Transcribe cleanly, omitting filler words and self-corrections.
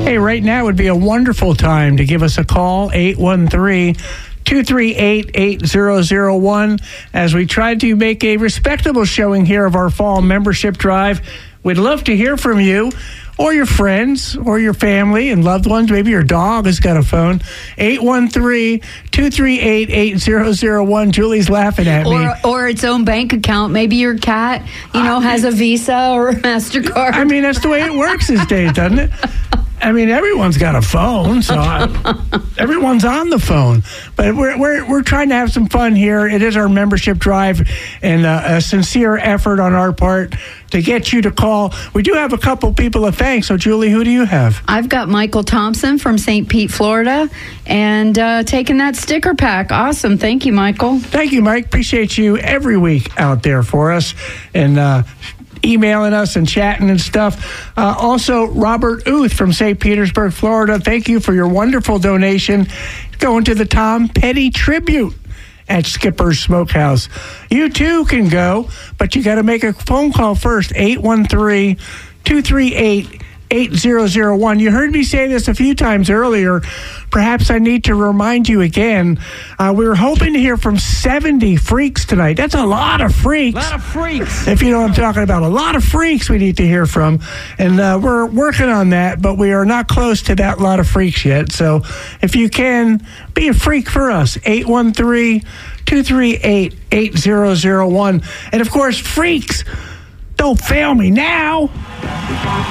Hey, right now would be a wonderful time to give us a call, 813-238-8001. As we try to make a respectable showing here of our fall membership drive, we'd love to hear from you or your friends or your family and loved ones. Maybe your dog has got a phone. 813-238-8001. Julie's laughing at me. Or its own bank account. Maybe your cat, has a Visa or a MasterCard. I mean, that's the way it works these days, doesn't it? I mean, everyone's got a phone, so everyone's on the phone. But we're trying to have some fun here. It is our membership drive, and a sincere effort on our part to get you to call. We do have a couple people to thank. So, Julie, who do you have? I've got Michael Thompson from St. Pete, Florida, and taking that sticker pack. Awesome. Thank you, Michael. Thank you, Mike. Appreciate you every week out there for us. And emailing us and chatting and stuff. Also, Robert Uth from St. Petersburg, Florida. Thank you for your wonderful donation going to the Tom Petty Tribute at Skipper's Smokehouse. You too can go, but you got to make a phone call first, 813-238-8001. You heard me say this a few times earlier. Perhaps I need to remind you again. We were hoping to hear from 70 freaks tonight. That's a lot of freaks. A lot of freaks. If you know what I'm talking about. A lot of freaks we need to hear from. And we're working on that, but we are not close to that lot of freaks yet. So if you can, be a freak for us. 813-238-8001. And, of course, freaks, don't fail me now.